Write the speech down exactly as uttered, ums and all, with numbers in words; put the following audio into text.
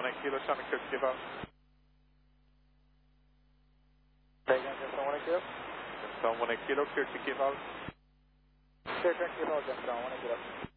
one eight kilo, Sonic clear to give out. Say again, Gemstone one eight kilo? Gemstone one eight kilo, clear to give out. Clear to give out, Gemstone one eight kilo.